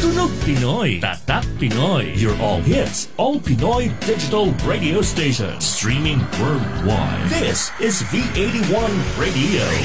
Tunog Pinoy, Tatak Pinoy. Your all hits, all Pinoy digital radio station. Streaming worldwide. This is V81 Radio.